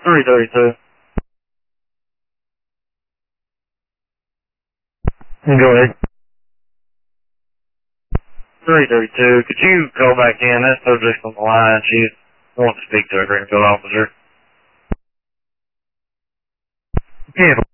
332. Go ahead. 332, could you call back in? That subject's on the line. She wants to speak to a Greenfield officer. Yeah.